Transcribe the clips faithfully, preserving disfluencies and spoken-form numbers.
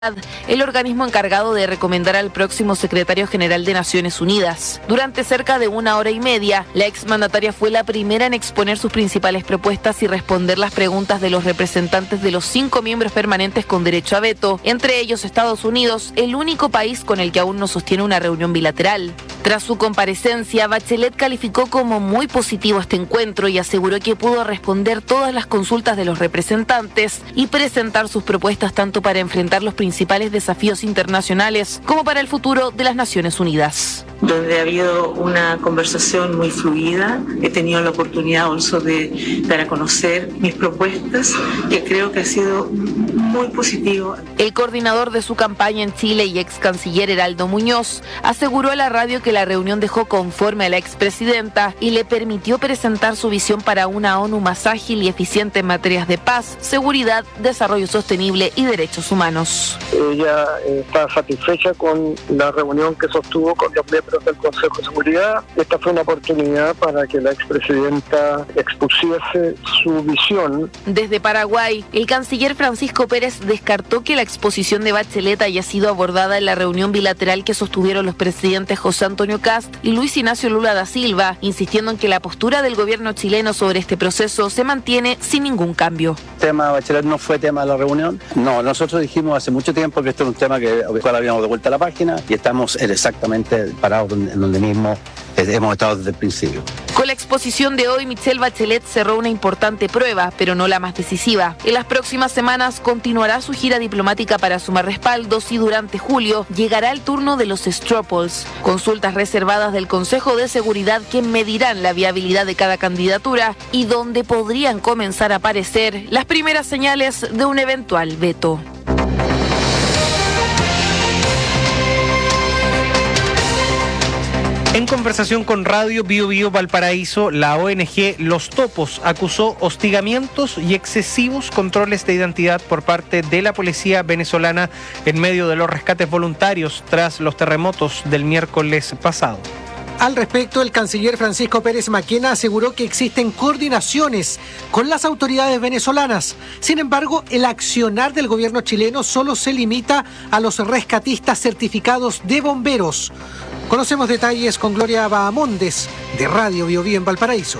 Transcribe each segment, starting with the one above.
el organismo encargado de recomendar al próximo secretario general de Naciones Unidas. Durante cerca de una hora y media, la exmandataria fue la primera en exponer sus principales propuestas y responder las preguntas de los representantes de los cinco miembros permanentes con derecho a veto, entre ellos Estados Unidos, el único país con el que aún no sostiene una reunión bilateral. Tras su comparecencia, Bachelet calificó como muy positivo este encuentro y aseguró que pudo responder todas las consultas de los representantes y presentar sus propuestas tanto para enfrentar los principales desafíos internacionales como para el futuro de las Naciones Unidas. Donde ha habido una conversación muy fluida, he tenido la oportunidad also de dar a conocer mis propuestas, que creo que ha sido muy positivo. El coordinador de su campaña en Chile y ex canciller Heraldo Muñoz aseguró a la radio que la reunión dejó conforme a la expresidenta y le permitió presentar su visión para una ONU más ágil y eficiente en materias de paz, seguridad, desarrollo sostenible y derechos humanos. Ella eh, está satisfecha con la reunión que sostuvo con los miembros del Consejo de Seguridad. Esta fue una oportunidad para que la expresidenta expusiese su visión. Desde Paraguay, el canciller Francisco Pérez descartó que la exposición de Bachelet haya sido abordada en la reunión bilateral que sostuvieron los presidentes José Antonio Kast y Luis Ignacio Lula da Silva, insistiendo en que la postura del gobierno chileno sobre este proceso se mantiene sin ningún cambio. El tema Bachelet no fue tema de la reunión. No, nosotros dijimos hace mucho tiempo que esto era un tema que al cual habíamos de vuelta a la página y estamos exactamente parados en donde mismo hemos estado desde el principio. Con la exposición de hoy, Michelle Bachelet cerró una importante prueba, pero no la más decisiva. En las próximas semanas continuará su gira diplomática para sumar respaldos y durante julio llegará el turno de los straw polls, consultas reservadas del Consejo de Seguridad que medirán la viabilidad de cada candidatura y donde podrían comenzar a aparecer las primeras señales de un eventual veto. En conversación con Radio Bio Bio Valparaíso, la O N G Los Topos acusó hostigamientos y excesivos controles de identidad por parte de la policía venezolana en medio de los rescates voluntarios tras los terremotos del miércoles pasado. Al respecto, el canciller Francisco Pérez Maquena aseguró que existen coordinaciones con las autoridades venezolanas. Sin embargo, el accionar del gobierno chileno solo se limita a los rescatistas certificados de bomberos. Conocemos detalles con Gloria Bahamondes, de Radio Bio Bio en Valparaíso.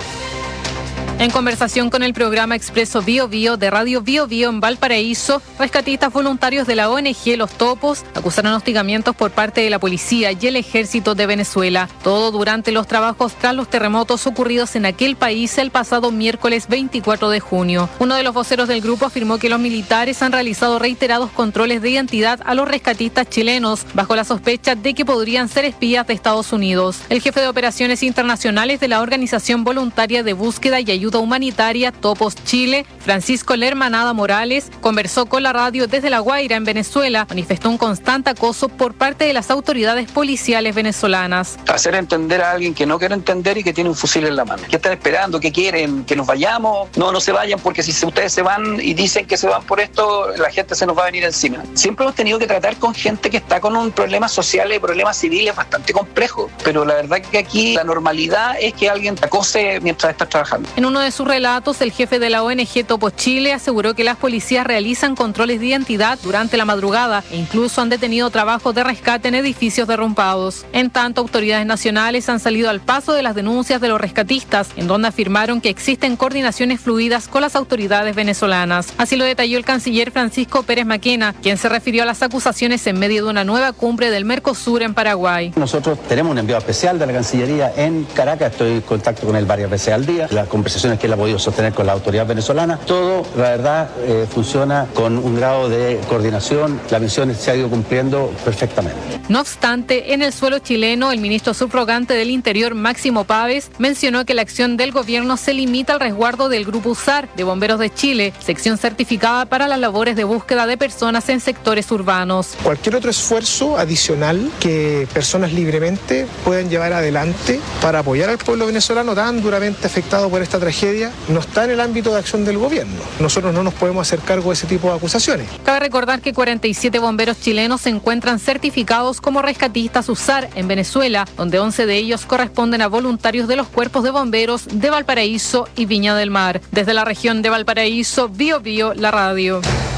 En conversación con el programa Expreso Bio Bio de Radio Bio Bio en Valparaíso, rescatistas voluntarios de la O N G Los Topos acusaron hostigamientos por parte de la policía y el ejército de Venezuela. Todo durante los trabajos tras los terremotos ocurridos en aquel país el pasado miércoles veinticuatro de junio. Uno de los voceros del grupo afirmó que los militares han realizado reiterados controles de identidad a los rescatistas chilenos bajo la sospecha de que podrían ser espías de Estados Unidos. El jefe de operaciones internacionales de la Organización Voluntaria de Búsqueda y Ayuda Humanitaria Topos Chile, Francisco Lermanada Morales, conversó con la radio desde La Guaira, en Venezuela. Manifestó un constante acoso por parte de las autoridades policiales venezolanas. Hacer entender a alguien que no quiere entender y que tiene un fusil en la mano. ¿Qué están esperando? ¿Qué quieren? ¿Que nos vayamos? No, no se vayan, porque si ustedes se van y dicen que se van por esto, la gente se nos va a venir encima. Siempre hemos tenido que tratar con gente que está con un problema social y problemas civiles bastante complejo, pero la verdad que aquí la normalidad es que alguien te acose mientras estás trabajando. En uno de sus relatos, el jefe de la O N G Topos Chile aseguró que las policías realizan controles de identidad durante la madrugada e incluso han detenido trabajos de rescate en edificios derrumbados. En tanto, autoridades nacionales han salido al paso de las denuncias de los rescatistas, en donde afirmaron que existen coordinaciones fluidas con las autoridades venezolanas. Así lo detalló el canciller Francisco Pérez Maquena, quien se refirió a las acusaciones en medio de una nueva cumbre del Mercosur en Paraguay. Nosotros tenemos un enviado especial de la Cancillería en Caracas, estoy en contacto con él varias veces al día. Las conversaciones que él ha podido sostener con la autoridad venezolana, todo, la verdad, eh, funciona con un grado de coordinación. La misión se ha ido cumpliendo perfectamente. No obstante, en el suelo chileno, el ministro subrogante del Interior, Máximo Páez, mencionó que la acción del gobierno se limita al resguardo del Grupo U S A R de Bomberos de Chile, sección certificada para las labores de búsqueda de personas en sectores urbanos. Cualquier otro esfuerzo adicional que personas libremente puedan llevar adelante para apoyar al pueblo venezolano tan duramente afectado por esta tragedia no está en el ámbito de acción del gobierno. Nosotros no nos podemos hacer cargo de ese tipo de acusaciones. Cabe recordar que cuarenta y siete bomberos chilenos se encuentran certificados como rescatistas U S A R en Venezuela, donde once de ellos corresponden a voluntarios de los cuerpos de bomberos de Valparaíso y Viña del Mar. Desde la región de Valparaíso, Bio Bio, la radio.